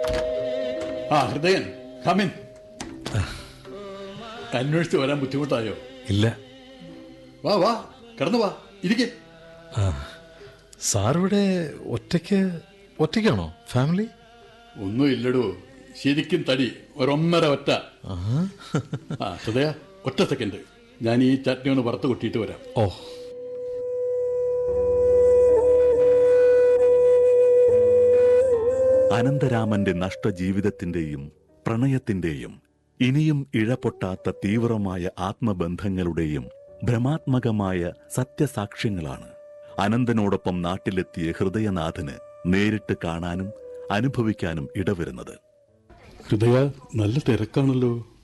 ഹൃദയൻ come in. അന്വേഷിച്ച് വരാൻ ബുദ്ധിമുട്ടായോ? ഇല്ല. വാ വാ, കിടന്നു വാ, ഇരിക്കേ. സാറിവിടെ ഒറ്റയ്ക്കാണോ? ഫാമിലി ഒന്നും ഇല്ലടോ, ശരിക്കും തടി ഒരൊന്നര ഒറ്റ. ഹൃദയ, ഒറ്റ സെക്കൻഡ്, ഞാൻ ഈ ചട്നി ഒന്ന് വറുത്ത് കൊട്ടിയിട്ട് വരാം. ഓ. അനന്തരാമന്റെ നഷ്ടജീവിതത്തിന്റെയും പ്രണയത്തിന്റെയും ഇനിയും ഇഴപൊട്ടാത്ത തീവ്രമായ ആത്മബന്ധങ്ങളുടെയും ഭ്രമാത്മകമായ സത്യസാക്ഷ്യങ്ങളാണ് അനന്തനോടൊപ്പം നാട്ടിലെത്തിയ ഹൃദയനാഥന് നേരിട്ട് കാണാനും അനുഭവിക്കാനും ഇടവരുന്നത്. ഹൃദയ, നല്ല തിരക്കാണല്ലോ.